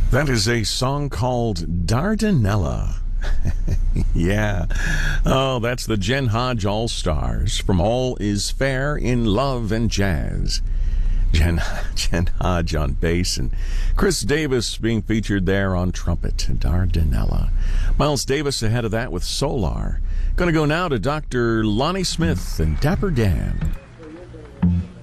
That is a song called Dardanella. Yeah. Oh, that's the Jen Hodge All-Stars from All Is Fair in Love and Jazz. Jen Hodge on bass and Chris Davis being featured there on trumpet. Dardanella. Miles Davis ahead of that with Solar. Going to go now to Dr. Lonnie Smith and Dapper Dan.